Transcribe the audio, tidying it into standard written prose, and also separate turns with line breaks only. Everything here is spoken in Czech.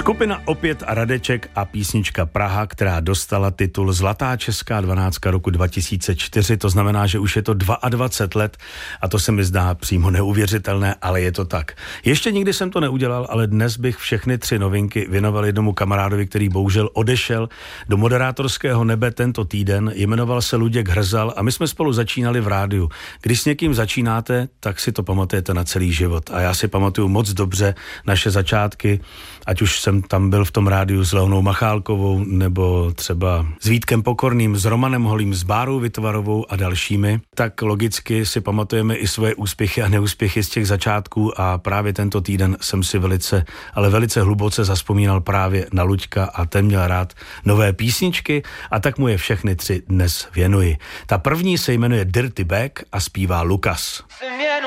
Skupina Opět a Radeček a písnička Praha, která dostala titul Zlatá česká 12 roku 2004, to znamená, že už je to 22 let a to se mi zdá přímo neuvěřitelné, ale je to tak. Ještě nikdy jsem to neudělal, ale dnes bych všechny 3 novinky věnoval jednomu kamarádovi, který bohužel odešel do moderátorského nebe tento týden, jmenoval se Luděk Hrzal a my jsme spolu začínali v rádiu. Když s někým začínáte, tak si to pamatujete na celý život a já si pamatuju moc dobře naše začátky, ať už jsem tam byl v tom rádiu s Leonou Machálkovou nebo třeba s Vítkem Pokorným, s Romanem Holým, s Bárou Vytvarovou a dalšími, tak logicky si pamatujeme i svoje úspěchy a neúspěchy z těch začátků a právě tento týden jsem si velice, ale velice hluboce zavzpomínal právě na Luďka a ten měl rád nové písničky a tak mu je všechny 3 dnes věnuji. Ta první se jmenuje Dirty Bag a zpívá Lukas.